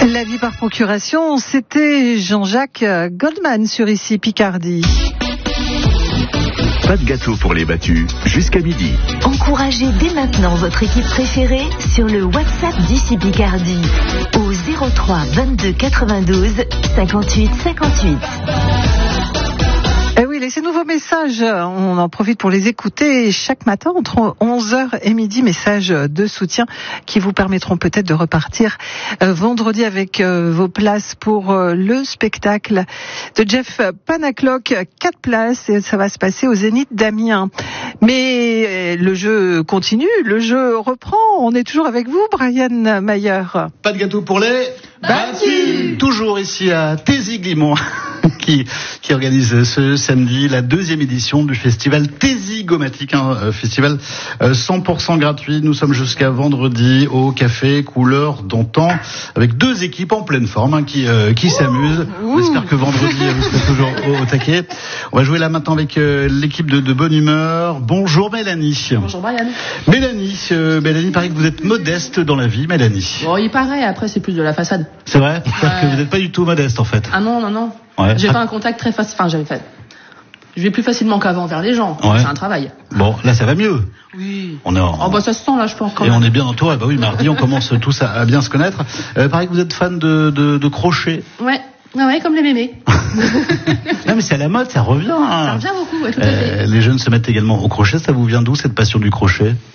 La vie par procuration, c'était Jean-Jacques Goldman sur Ici Picardie. Pas de gâteau pour les battus, jusqu'à midi. Encouragez dès maintenant votre équipe préférée sur le WhatsApp d'Ici Picardie au 03 22 92 58 58. Eh oui, laissez-nous vos messages, on en profite pour les écouter chaque matin entre 11h et midi, messages de soutien qui vous permettront peut-être de repartir vendredi avec vos places pour le spectacle de Jeff Panaclock, 4 places, et ça va se passer au Zénith d'Amiens. Mais le jeu continue, le jeu reprend, on est toujours avec vous, Brian Mayer. Pas de gâteau pour les battus. Toujours ici à Tézy-Glimont qui organise ce samedi la 2e édition du festival Tézy-Gomatique, festival 100% gratuit. Nous sommes jusqu'à vendredi au café Couleur d'Antan avec 2 équipes en pleine forme qui s'amusent. On espère que vendredi vous serez toujours au taquet. On va jouer là maintenant avec l'équipe de bonne humeur. Bonjour Mélanie. Bonjour Brian. Mélanie, il paraît que vous êtes modeste dans la vie, Mélanie. Bon, il paraît, après c'est plus de la façade. C'est vrai? C'est-à-dire que vous n'êtes pas du tout modeste en fait. Ah non. Ouais. J'ai fait un contact très facile. Enfin, je vais plus facilement qu'avant vers les gens. Ouais. C'est un travail. Bon, là ça va mieux. Oui. On est Oh bah ça se sent là, je pense quand et même. on est bien entouré. Bah oui, mardi on commence tous à bien se connaître. Pareil que vous êtes fan de crochet. Ouais, comme les mémés. Non mais c'est à la mode, ça revient. Ça revient beaucoup, ouais, tout à fait. Les jeunes se mettent également au crochet. Ça vous vient d'où cette passion du crochet?